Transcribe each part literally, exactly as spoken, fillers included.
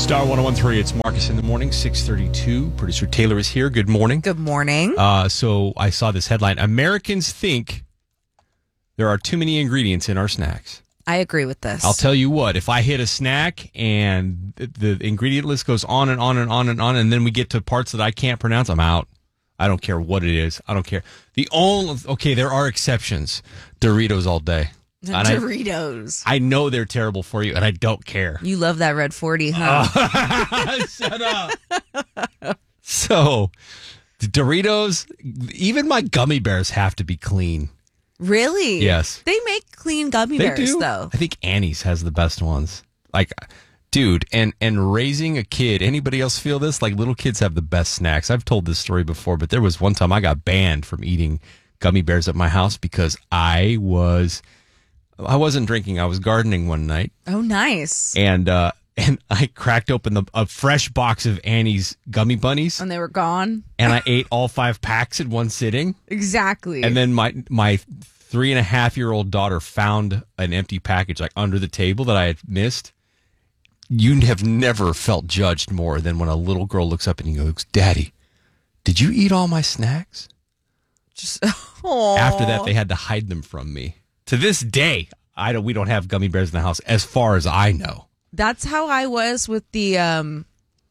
Star one oh one three, it's Marcus in the morning, six thirty-two. Producer Taylor is here. Good morning. Good morning. Uh, so I saw this headline. Americans think there are too many ingredients in our snacks. I agree with this. I'll tell you what, if I hit a snack and the, the ingredient list goes on and on and on and on, and then we get to parts that I can't pronounce, I'm out. I don't care what it is. I don't care. The only, okay, there are exceptions. Doritos all day. And Doritos. I, I know they're terrible for you, and I don't care. You love that Red forty, huh? Uh, shut up. So, the Doritos, even my gummy bears have to be clean. Really? Yes. They make clean gummy They bears, do. though. I think Annie's has the best ones. Like, dude, and, and raising a kid, anybody else feel this? Like, little kids have the best snacks. I've told this story before, but there was one time I got banned from eating gummy bears at my house because I was... I wasn't drinking. I was gardening one night. Oh, nice. And uh, and I cracked open the, a fresh box of Annie's gummy bunnies. And they were gone? And I ate all five packs in one sitting. Exactly. And then my my three and a half year old daughter found an empty package like under the table that I had missed. You have never felt judged more than when a little girl looks up and he goes, "Daddy, did you eat all my snacks?" Just aww. After that, they had to hide them from me. To this day, I don't, we don't have gummy bears in the house, as far as I know. That's how I was with the um,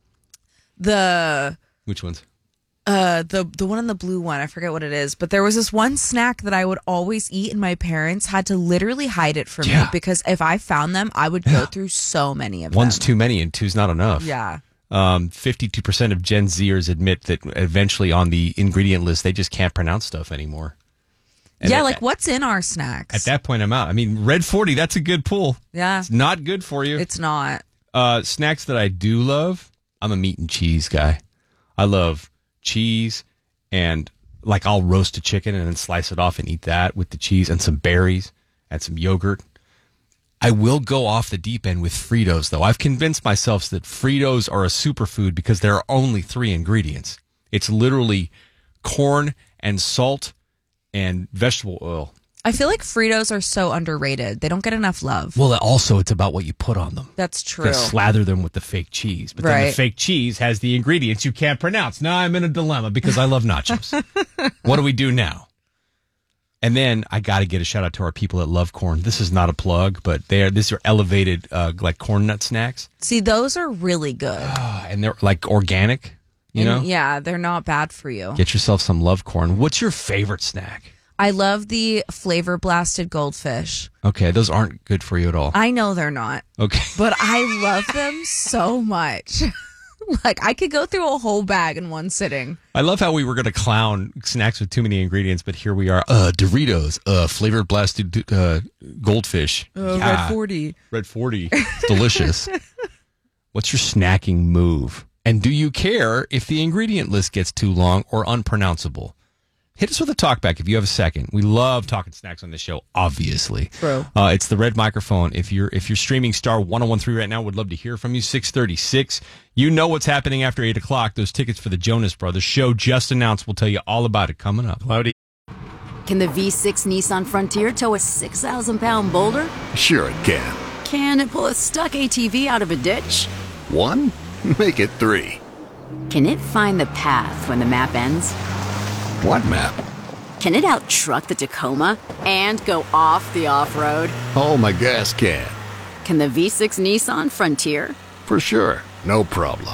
the Which ones? uh the the one on the blue one. I forget what it is, but there was this one snack that I would always eat, and my parents had to literally hide it from Yeah. me because if I found them, I would go through so many of One's them. too many and two's not enough. Yeah. Um, fifty-two percent of Gen Zers admit that eventually on the ingredient list, they just can't pronounce stuff anymore. And yeah, at, like what's in our snacks? At that point, I'm out. I mean, Red forty, that's a good pull. Yeah. It's not good for you. It's not. Uh, snacks that I do love, I'm a meat and cheese guy. I love cheese and like I'll roast a chicken and then slice it off and eat that with the cheese and some berries and some yogurt. I will go off the deep end with Fritos, though. I've convinced myself that Fritos are a superfood because there are only three ingredients. It's literally corn and salt and vegetable oil. I feel like Fritos are so underrated. They don't get enough love. Well, also, it's about what you put on them. That's You true. gotta slather them with the fake cheese. But then the Right. fake cheese has the ingredients you can't pronounce. Now I'm in a dilemma because I love nachos. What do we do now? And then I got to get a shout out to our people that love corn. This is not a plug, but they are. These are elevated, uh, like corn nut snacks, See, those are really good. uh, and they're like organic. You And know, yeah, they're not bad for you. get yourself some love corn. What's your favorite snack? I love the flavor blasted goldfish. Okay, those aren't good for you at all. I know they're not, Okay, but I love them so much. Like, I could go through a whole bag in one sitting. I love how we were going to clown snacks with too many ingredients, but here we are. Uh, Doritos, uh, flavored blasted uh, goldfish. Oh, Yeah. Red forty. Red forty. It's delicious. What's your snacking move? And do you care if the ingredient list gets too long or unpronounceable? Hit us with a talkback if you have a second. We love talking snacks on this show, obviously. True. Uh, it's the red microphone. If you're if you're streaming Star one oh one three right now, would love to hear from you. six thirty-six. You know what's happening after eight o'clock. Those tickets for the Jonas Brothers show just announced. We'll tell you all about it coming up. Cloudy. Can the V six Nissan Frontier tow a six thousand pound boulder? Sure it can. Can it pull a stuck A T V out of a ditch? One? Make it three. Can it find the path when the map ends? What map? Can it out-truck the Tacoma and go off the off-road? Oh, my gas can. Can the V six Nissan Frontier? For sure. No problem.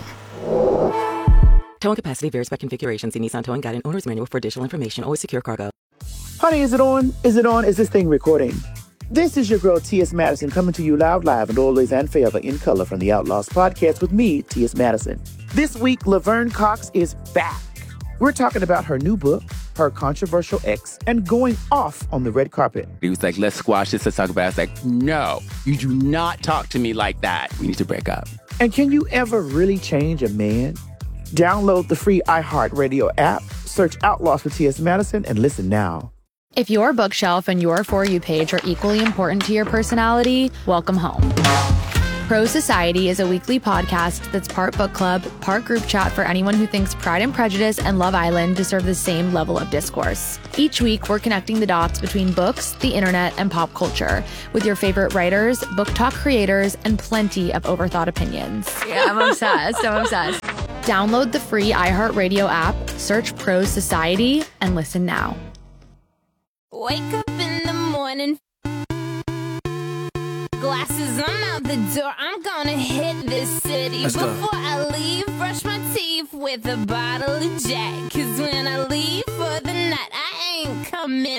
Towing capacity varies by configuration. See Nissan Towing Guide and Owner's Manual for additional information. Always secure cargo. Honey, is it on? Is it on? Is this thing recording? This is your girl, T S. Madison, coming to you loud, live, and always and forever in color from the Outlaws podcast with me, T S. Madison. This week, Laverne Cox is back. We're talking about her new book, her controversial ex, and going off on the red carpet. He was like, let's squash this, let's talk about it. I was like, no, you do not talk to me like that. We need to break up. And can you ever really change a man? Download the free iHeartRadio app, search Outlaws for T S. Madison, and listen now. If your bookshelf and your For You page are equally important to your personality, welcome home. Pro Society is a weekly podcast that's part book club, part group chat for anyone who thinks Pride and Prejudice and Love Island deserve the same level of discourse. Each week, we're connecting the dots between books, the internet, and pop culture with your favorite writers, book talk creators, and plenty of overthought opinions. Yeah, I'm obsessed. I'm obsessed. Download the free iHeartRadio app, search Pro Society, and listen now. Wake up in the morning. Glasses, I'm out the door. I'm gonna hit this city. Let's go. Before I leave, brush my teeth with a bottle of Jack. Cause when I leave for the night, I ain't coming